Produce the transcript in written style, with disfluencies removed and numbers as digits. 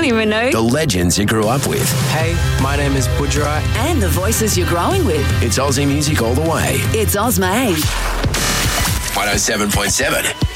even know. The legends you grew up with. Hey, my name is Budrai. And the voices you're growing with. It's Aussie music all the way. It's Ozma 8. 107.7